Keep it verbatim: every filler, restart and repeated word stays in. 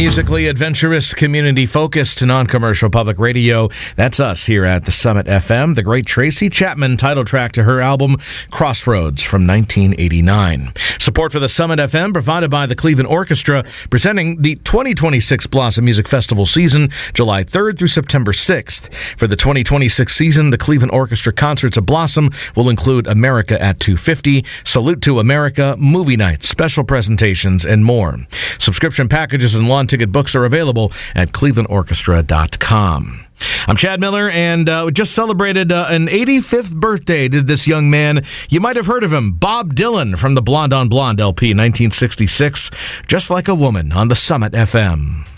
Musically adventurous, community-focused, non-commercial public radio. That's us here at the Summit F M. The great Tracy Chapman title track to her album, Crossroads, from nineteen eighty-nine. Support for the Summit F M provided by the Cleveland Orchestra, presenting the twenty twenty-six Blossom Music Festival season, July third through September sixth. For the twenty twenty-six season, the Cleveland Orchestra Concerts of Blossom will include America at two fifty, Salute to America, movie nights, special presentations, and more. Subscription packages and lawn ticket books are available at cleveland orchestra dot com. I'm Chad Miller, and uh, we just celebrated uh, an eighty-fifth birthday to this young man. You might have heard of him, Bob Dylan, from the Blonde on Blonde L P, nineteen sixty-six, Just Like a Woman on the Summit F M.